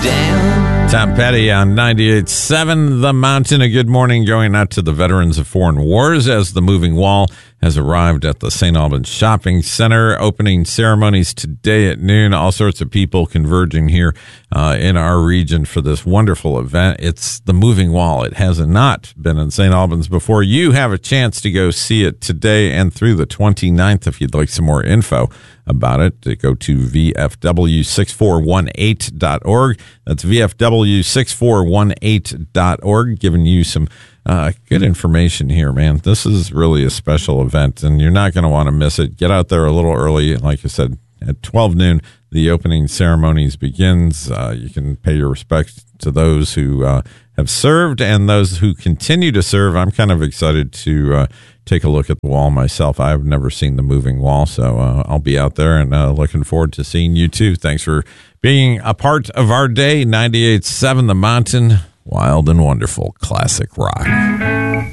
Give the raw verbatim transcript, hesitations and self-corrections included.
down. Tom Petty on ninety-eight point seven The Mountain. A good morning going out to the veterans of foreign wars as the moving wall has arrived at the Saint Albans Shopping Center. Opening ceremonies today at noon. All sorts of people converging here uh, in our region for this wonderful event. It's the moving wall. It has not been in Saint Albans before. You have a chance to go see it today and through the twenty-ninth. If you'd like some more info about it, go to V F W six four one eight dot org. That's V F W six four one eight dot org, giving you some uh, good information here, man. This is really a special event, and you're not going to want to miss it. Get out there a little early. Like I said, at twelve noon, the opening ceremonies begins. Uh, you can pay your respects to those who uh, have served and those who continue to serve. I'm kind of excited to uh, take a look at the wall myself. I've never seen the moving wall, so uh, I'll be out there and uh, looking forward to seeing you too. Thanks for being a part of our day. ninety-eight point seven The Mountain, wild and wonderful classic rock.